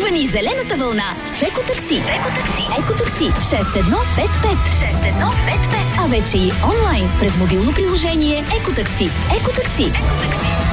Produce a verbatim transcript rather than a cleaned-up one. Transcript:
Звъни зелената вълна с Екотакси. Екотакси шест едно пет пет. шест едно пет пет. А вече и онлайн през мобилно приложение Екотакси. Екотакси. Екотакси.